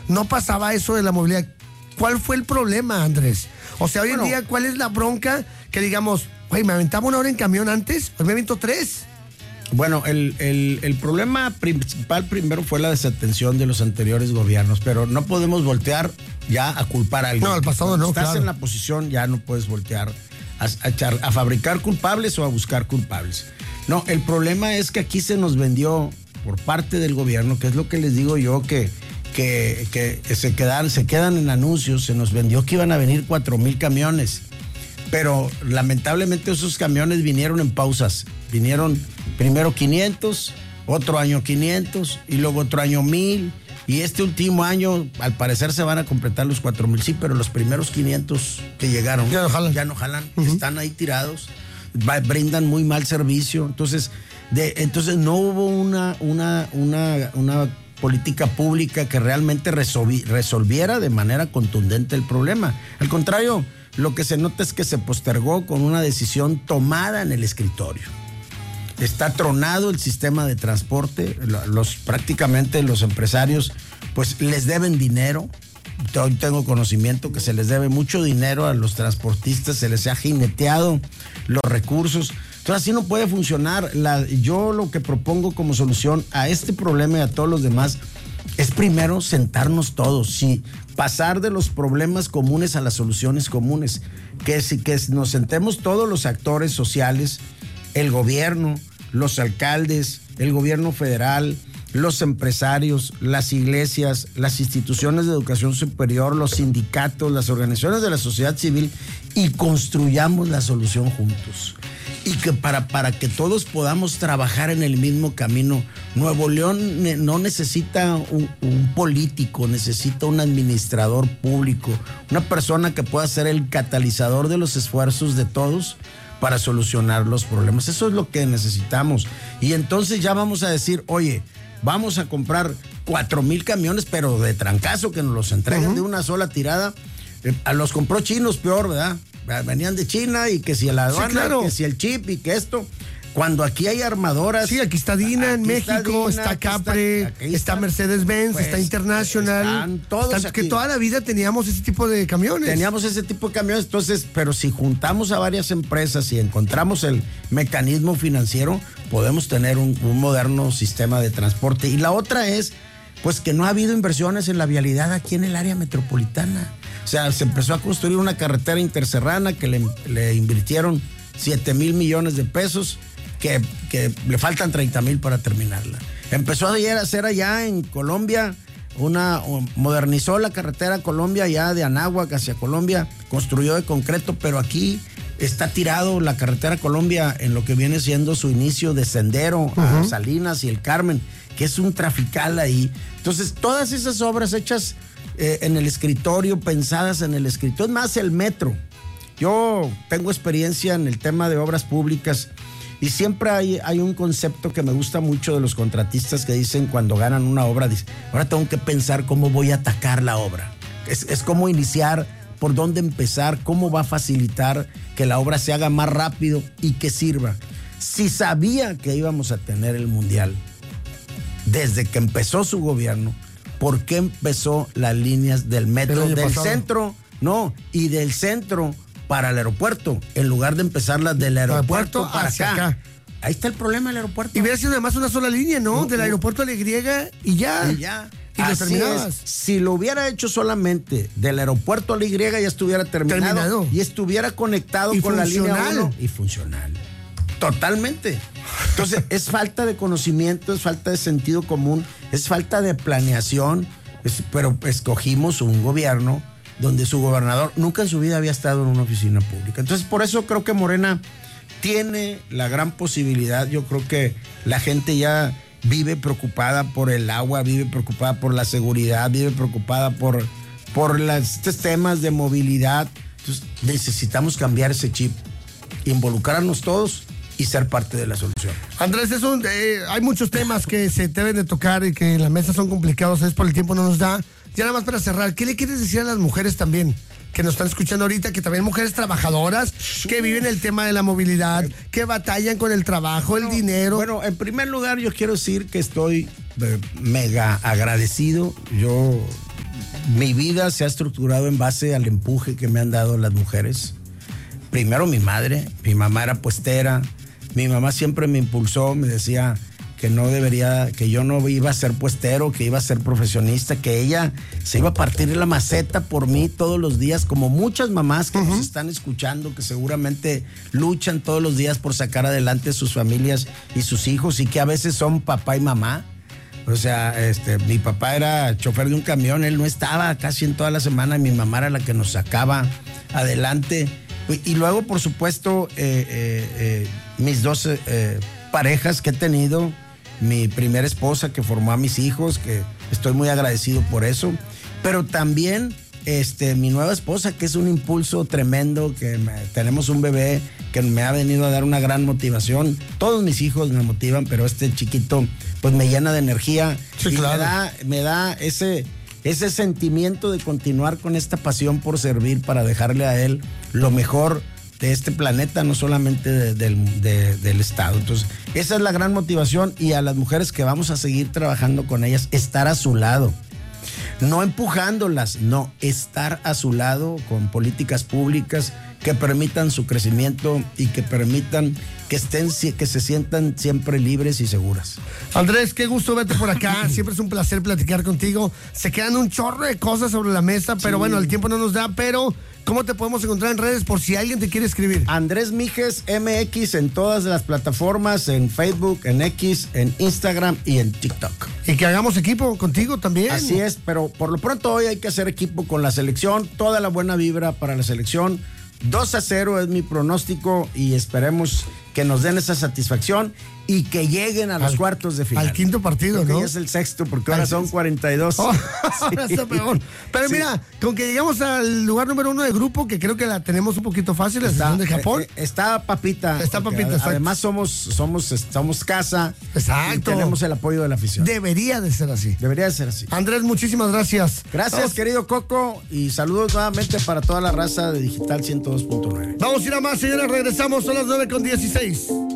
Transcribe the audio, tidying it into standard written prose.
no pasaba eso de la movilidad. ¿Cuál fue el problema, Andrés? O sea, hoy en día, ¿cuál es la bronca que digamos, güey, me aventaba 1 hora en camión antes, hoy me avento 3? Bueno, el problema principal primero fue la desatención de los anteriores gobiernos, pero no podemos voltear ya a culpar a alguien. No, al pasado no, Estás claro. en la posición, ya no puedes voltear a fabricar culpables o a buscar culpables. No, el problema es que aquí se nos vendió por parte del gobierno, que es lo que les digo yo, que se quedan en anuncios, se nos vendió que iban a venir 4,000 camiones, pero lamentablemente esos camiones vinieron en pausas, vinieron primero 500, otro año 500 y luego otro año 1,000 y este último año al parecer se van a completar los 4,000, sí, pero los primeros 500 que llegaron ya no jalan, están ahí tirados, brindan muy mal servicio, entonces no hubo una política pública que realmente resolviera de manera contundente el problema. Al contrario, lo que se nota es que se postergó con una decisión tomada en el escritorio. Está tronado el sistema de transporte, prácticamente los empresarios pues les deben dinero. Hoy tengo conocimiento que se les debe mucho dinero a los transportistas, se les ha jineteado los recursos. Entonces así no puede funcionar. Yo lo que propongo como solución a este problema y a todos los demás es primero sentarnos todos, pasar de los problemas comunes a las soluciones comunes, que nos sentemos todos los actores sociales, el gobierno, los alcaldes, el gobierno federal, los empresarios, las iglesias, las instituciones de educación superior, los sindicatos, las organizaciones de la sociedad civil y construyamos la solución juntos. Y que para que todos podamos trabajar en el mismo camino. Nuevo León no necesita un político, necesita un administrador público, una persona que pueda ser el catalizador de los esfuerzos de todos para solucionar los problemas. Eso es lo que necesitamos. Y entonces ya vamos a decir, oye, vamos a comprar 4,000 camiones, pero de trancazo, que nos los entreguen de una sola tirada. Los compró chinos, peor, ¿verdad? Venían de China y que si el aduana, claro, que si el chip y que esto. Cuando aquí hay armadoras. Sí, aquí está Dina en México, está Capre, está Mercedes-Benz, pues, está International. Están todos que toda la vida teníamos ese tipo de camiones. Teníamos ese tipo de camiones, entonces, pero si juntamos a varias empresas y encontramos el mecanismo financiero, podemos tener un moderno sistema de transporte. Y la otra es, pues, que no ha habido inversiones en la vialidad aquí en el área metropolitana. O sea, se empezó a construir una carretera interserrana que le invirtieron 7,000 millones de pesos, que le faltan 30,000 para terminarla. Empezó a hacer allá en Colombia, modernizó la carretera Colombia, ya de Anáhuac hacia Colombia, construyó de concreto, pero aquí está tirado la carretera Colombia en lo que viene siendo su inicio de Sendero a Salinas y el Carmen, que es un trafical ahí. Entonces, todas esas obras hechas en el escritorio, pensadas en el escritorio, es más el metro. Yo tengo experiencia en el tema de obras públicas y siempre hay un concepto que me gusta mucho de los contratistas que dicen cuando ganan una obra, dicen, ahora tengo que pensar cómo voy a atacar la obra. Es cómo iniciar, por dónde empezar, cómo va a facilitar que la obra se haga más rápido y que sirva. Si sabía que íbamos a tener el Mundial desde que empezó su gobierno, ¿por qué empezó las líneas del metro del centro? No, y del centro para el aeropuerto, en lugar de empezar las del aeropuerto para acá. Ahí está el problema del aeropuerto. Y hubiera sido además una sola línea, ¿no? Del aeropuerto a la Y y ya. Y lo terminabas. Si lo hubiera hecho solamente del aeropuerto a la Y, ya estuviera terminado. Y estuviera conectado con la línea 1. Y funcional. Totalmente. Entonces, es falta de conocimiento, es falta de sentido común, es falta de planeación, pero escogimos un gobierno donde su gobernador nunca en su vida había estado en una oficina pública. Entonces, por eso creo que Morena tiene la gran posibilidad. Yo creo que la gente ya vive preocupada por el agua, vive preocupada por la seguridad, vive preocupada por estos temas de movilidad. Entonces, necesitamos cambiar ese chip, involucrarnos todos y ser parte de la solución. Andrés, hay muchos temas que se deben de tocar y que en la mesa son complicados, es por el tiempo no nos da. Ya nada más para cerrar, ¿qué le quieres decir a las mujeres también que nos están escuchando ahorita, que también mujeres trabajadoras, que viven el tema de la movilidad, que batallan con el trabajo, el dinero? Bueno, en primer lugar yo quiero decir que estoy mega agradecido. Yo Mi vida se ha estructurado en base al empuje que me han dado las mujeres. Primero mi madre, mi mamá era puestera, mi mamá siempre me impulsó, me decía que que yo no iba a ser puestero, que iba a ser profesionista, que ella se iba a partir la maceta por mí todos los días, como muchas mamás que nos están escuchando, que seguramente luchan todos los días por sacar adelante sus familias y sus hijos, y que a veces son papá y mamá. O sea, mi papá era chofer de un camión, él no estaba casi en toda la semana, y mi mamá era la que nos sacaba adelante. Y luego, por supuesto, mis dos parejas que he tenido, mi primera esposa que formó a mis hijos, que estoy muy agradecido por eso, pero también mi nueva esposa, que es un impulso tremendo, tenemos un bebé que me ha venido a dar una gran motivación. Todos mis hijos me motivan, pero este chiquito pues me llena de energía. Sí, y claro. me da ese sentimiento de continuar con esta pasión por servir, para dejarle a él lo mejor de este planeta, no solamente del Estado. Entonces, esa es la gran motivación, y a las mujeres que vamos a seguir trabajando con ellas, estar a su lado. No empujándolas, no, estar a su lado con políticas públicas que permitan su crecimiento y que permitan que se sientan siempre libres y seguras. Andrés, qué gusto verte por acá. Siempre es un placer platicar contigo. Se quedan un chorro de cosas sobre la mesa, pero bueno, el tiempo no nos da. Pero ¿cómo te podemos encontrar en redes por si alguien te quiere escribir? Andrés Mijes MX en todas las plataformas, en Facebook, en X, en Instagram y en TikTok. Y que hagamos equipo contigo también. Así es, pero por lo pronto hoy hay que hacer equipo con la selección. Toda la buena vibra para la selección. 2-0 es mi pronóstico, y esperemos que nos den esa satisfacción y que lleguen a los cuartos de final. Al quinto partido, creo ¿no? Que ya es el sexto, porque ahora son 42. Oh, ahora está peor. Pero mira, con que llegamos al lugar número 1 de grupo, que creo que la tenemos un poquito fácil, la selección de Japón. Está papita. Está papita, además somos casa. Exacto. Y tenemos el apoyo de la afición. Debería de ser así. Debería de ser así. Andrés, muchísimas gracias. Gracias, querido Coco, y saludos nuevamente para toda la raza de Digital 102.9. Vamos a ir a más, señores, regresamos, son las 9:16.